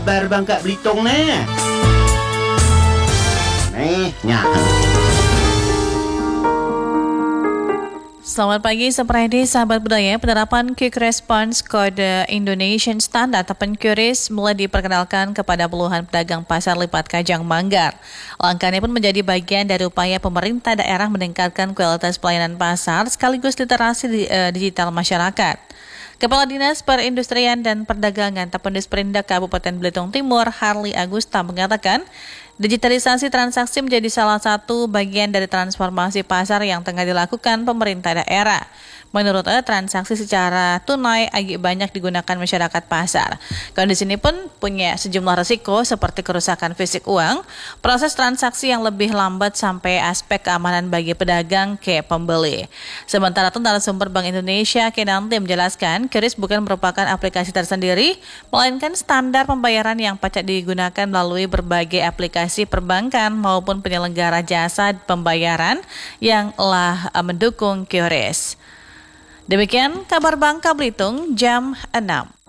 Kabar Bangka Belitung nih. Selamat pagi, Sepredi, sahabat budaya. Penerapan Quick Response Kode Indonesian Standard atau QRIS mulai diperkenalkan kepada puluhan pedagang pasar Lipat Kajang Manggar. Langkah ini pun menjadi bagian dari upaya pemerintah daerah meningkatkan kualitas pelayanan pasar sekaligus literasi digital masyarakat. Kepala Dinas Perindustrian dan Perdagangan Disperindak Kabupaten Belitung Timur, Harli Agusta, mengatakan digitalisasi transaksi menjadi salah satu bagian dari transformasi pasar yang tengah dilakukan pemerintah daerah. Menurutnya, transaksi secara tunai agak banyak digunakan masyarakat pasar. Kondisi ini pun punya sejumlah risiko seperti kerusakan fisik uang, proses transaksi yang lebih lambat sampai aspek keamanan bagi pedagang ke pembeli. Sementara itu, narasumber Bank Indonesia Kinanti menjelaskan, QRIS bukan merupakan aplikasi tersendiri, melainkan standar pembayaran yang pacak digunakan melalui berbagai aplikasi perbankan maupun penyelenggara jasa pembayaran yang telah mendukung QRIS. Demikian kabar Bangka Belitung jam 6.